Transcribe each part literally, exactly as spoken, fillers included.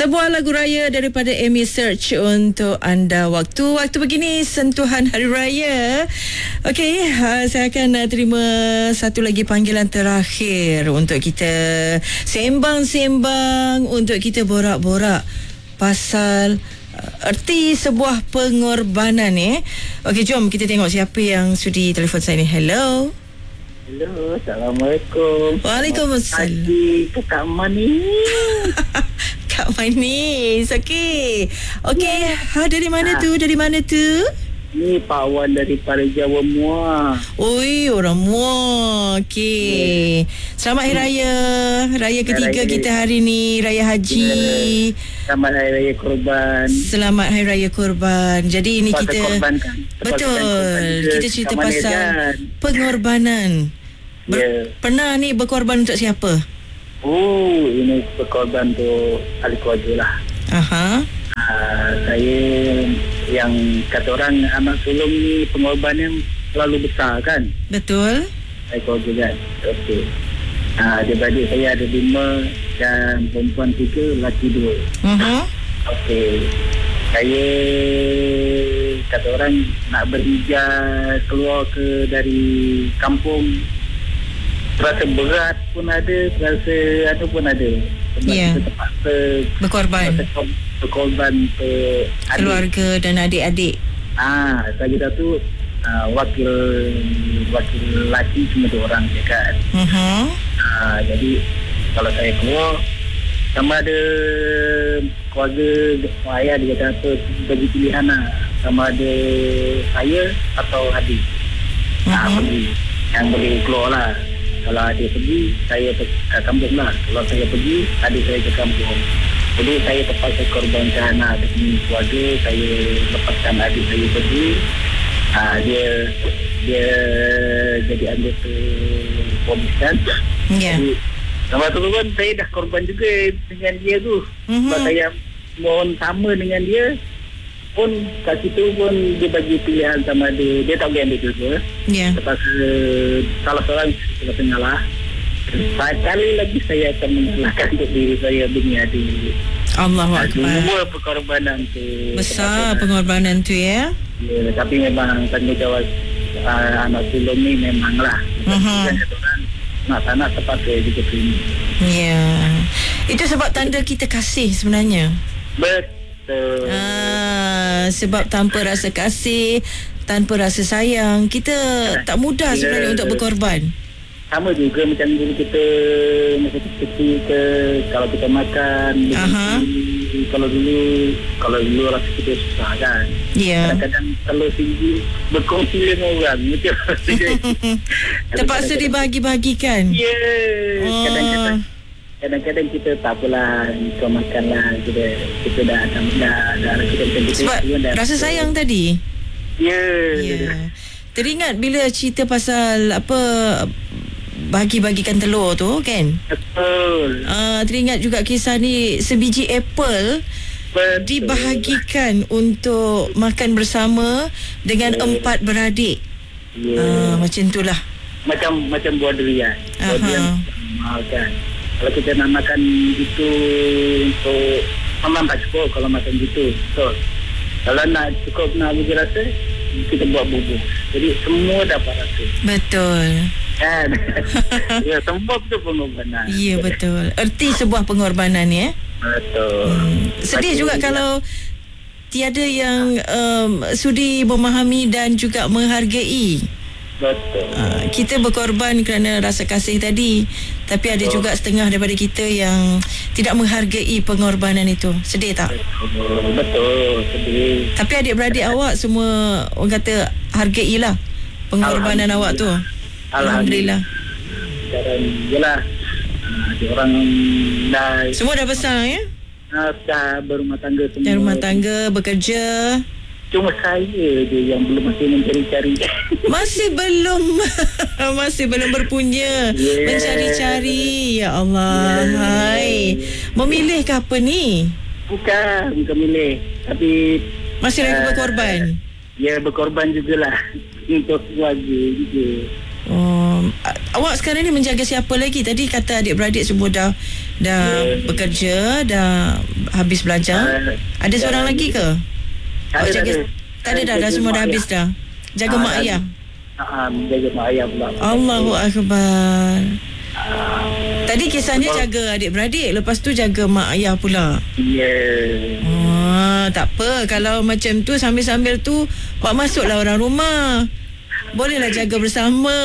Sebuah lagu raya daripada Amy Search untuk anda. Waktu-waktu begini sentuhan hari raya. Okey, uh, saya akan uh, terima satu lagi panggilan terakhir untuk kita sembang-sembang, untuk kita borak-borak pasal uh, erti sebuah pengorbanan eh. Okey, jom kita tengok siapa yang sudi telefon saya ni. Hello. Hello, Assalamualaikum. Waalaikumsalam. Pagi, Kak Manis. Kak Manis, okey. Okey, ha, dari mana ha. tu? Dari mana tu? Ni Pak Wan daripada Jawa Muar. Oi, orang Muar. Okey. Selamat Hari Raya. Raya ketiga Raya. kita hari ni, Raya Haji. Selamat Hari Raya Korban. Selamat Hari Raya Korban. Jadi ini Pasal kita korban kan? betul. Korban Kita cerita Kak Manis pasal kan? pengorbanan. Ber- Ya. Pernah ni berkorban untuk siapa? Oh, ini berkorban untuk ahli keluarga lah. Aha. Uh, saya yang kata orang anak sulung ni pengorbanan selalu besar kan? Betul. Ahli keluarga kan? Okey. Uh, adik-adik saya ada lima dan perempuan tiga, lelaki dua. Uh-huh. Okey. Saya kata orang nak berhijrah keluar ke dari kampung, terasa berat pun ada, terasa ada pun ada. Sebab Ya. kita terpaksa Berkorban. terpaksa berkorban ke adik. Keluarga dan adik-adik. Ah, saya satu uh, wakil wakil lelaki cuma dua orang je kan. Uh-huh. Ah, jadi kalau saya keluar, sama ada keluarga ayah dia kata apa, bagi pilihan lah, sama ada saya atau adik. Ah, Uh-huh. pergi. Yang boleh keluar lah. Kalau adik pergi, saya ke kampung lah. Kalau saya pergi, adik saya ke kampung. Jadi saya terpaksa korbankan lah demi keluarga. Saya lepaskan adik saya pergi. Ah, dia dia jadi anggota polis kan. Ya. Jadi, sama tu kan saya dah korban juga dengan dia tu. Mhm. Sebab saya mohon sama dengan dia. Pun kat situ pun dia bagi pilihan sama dia. Dia tak boleh ambil dua-dua. Ya. Lepas uh, salah seorang kita mengalah. Sekali lagi saya akan mengalahkan untuk diri saya demi adik. Allahu Uh, Akbar. Dua pengorbanan tu. Besar pengorbanan tu ya. Ya, tapi memang tanggungjawab uh, anak sulung ni memanglah. Mhm. Kan kata orang, nak tak nak terpaksa juga terima. Ya. Itu sebab tanda kita kasih sebenarnya. Betul. Ah, sebab tanpa rasa kasih, tanpa rasa sayang, kita tak mudah sebenarnya Ya. untuk berkorban. Sama juga macam dulu kita masa kecil ke, kalau kita makan Aha. begini, kalau dulu kalau dulu rasa kita susah kan. Ya. Kadang-kadang telur tinggi berkongsi dengan orang macam Terpaksa dibahagi-bahagikan. Ya. Oh. Kadang-kadang kadang-kadang kita tak apalah, kau makanlah, kita kita dah dah dah, dah kita macam kita Sebab dah, rasa sayang tadi. Ya. Ya. Teringat bila cerita pasal apa, bagi-bagikan telur tu kan. Betul. Uh, teringat juga kisah ni, sebiji apple Betul. dibahagikan untuk makan bersama dengan Ya. empat beradik. Ya. Uh, macam itulah. Macam macam buah durian. Buah Aha. durian mahal kan. Kalau kita nak makan gitu untuk memang tak cukup kalau makan gitu. So, kalau nak cukup nak bagi rasa, kita buat bubur. Jadi semua dapat rasa. Betul. Kan? Ya, semua tu pengorbanan. Ya, betul. Erti sebuah pengorbanan ya. Betul. Hmm. Sedih Macam juga ni. kalau tiada yang um, sudi memahami dan juga menghargai. Betul. Uh, kita berkorban kerana rasa kasih tadi, tapi ada juga setengah daripada kita yang tidak menghargai pengorbanan itu. Sedih tak? Betul. Betul. Sedih. Tapi adik-beradik awak semua, orang kata, hargailah pengorbanan awak tu. Alhamdulillah. Sekarang jelah. Ada orang dah Semua dah besar ya? uh, dah berumah tangga semua. Dah rumah tangga, bekerja. Cuma saya je yang belum masih mencari-cari. Masih belum Masih belum berpunya, Yeah. mencari-cari. Ya Allah, Yeah. hai. Memilih ke apa ni? Bukan, bukan milih. Tapi Masih lagi uh, berkorban. Ya, berkorban jugalah untuk keluarga juga. Oh, awak sekarang ni menjaga siapa lagi? Tadi kata adik-beradik semua dah dah Ya. bekerja, dah habis belajar. Uh, Ada seorang lagi ke? Ada, Awak jaga, ada. tak ada dah, dah Jaga semua mak dah habis ayah. dah. Jaga Ah, mak dah. ayah. Ah, menjaga mak ayah pula. Allahu Akbar. Ah, Tadi kisahnya Betul. jaga adik-beradik, lepas tu jaga mak ayah pula. Ya. Ah, tak apa. Kalau macam tu sambil-sambil tu Pak masuklah orang rumah. Bolehlah jaga bersama.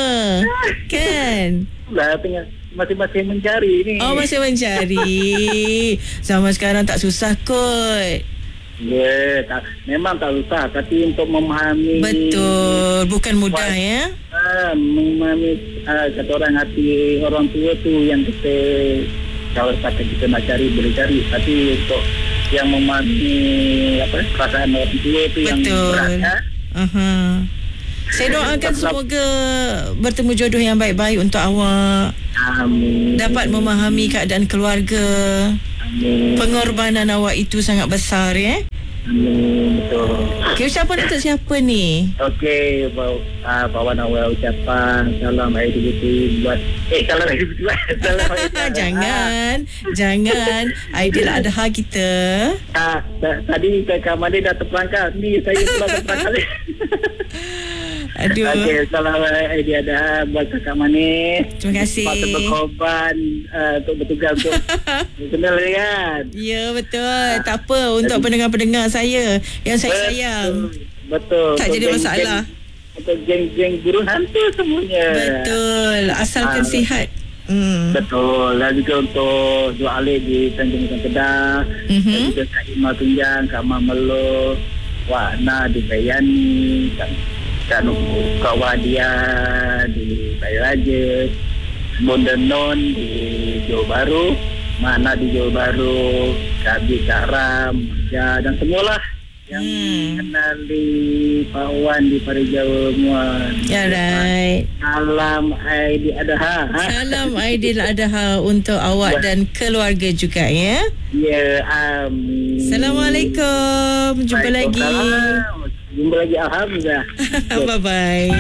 Kan? Lah tengah masing-masing mencari ni. Oh, masih mencari. Zaman sekarang tak susah kot. Ya, tak, memang tak susah, tapi untuk memahami. Betul. Bukan mudah ya. Ah, memahami ah, kata orang hati orang tua tu yang kita, kalau kata kita nak cari boleh cari, tapi untuk yang memahami apa perasaan orang tua tu yang Betul. berat. Ha? Aha. Saya doakan semoga bertemu jodoh yang baik-baik untuk awak. Amin. Dapat memahami keadaan keluarga. Amin. Pengorbanan awak itu sangat besar ya. Amin. Betul. Okay, ucapan untuk siapa ni? Okey, bawa, ah, bawa awal ucapan salam Aidilfitri buat eh salam Aidilfitri buat salam Aidilfitri. Jangan, jangan. Aidiladha kita. Ah, ta- tadi Kak Made dah terperangkap. Ni saya pula terperangkap. Aduh. Okey, salam Aidilfitri buat Kakak Manis. Terima kasih. Patut berkorban uh, untuk bertugas untuk kenal kan. Ya, betul. Tak apa untuk pendengar-pendengar saya yang saya sayang. Betul. Tak Untuk jadi geng- masalah. geng- Untuk geng-geng burung hantu semuanya. Betul. Asalkan Ah, sihat. Hmm. Betul. Dan juga untuk dua alik di Tanjung Bukit Kedah. Mhm. Dan juga Kak Ima Tunjang, Kak Mak Melo, Wak Na di Bayani, Kak, Kak, Nuk- Kak Wadia di Bayar Raja, Bunda Non di Johor Bahru, Mana di Johor Bahru, Kak Bi, Kak Ram, ya, dan semualah yang Hmm. kenali Pak Wan di Parijau semua. Ya, right. Salam Aidilfitri. Salam Aidiladha untuk awak dan keluarga juga ya. Ya, amin. Assalamualaikum. Jumpa lagi. Waalaikumsalam. Jumpa lagi, alhamdulillah. Bye-bye.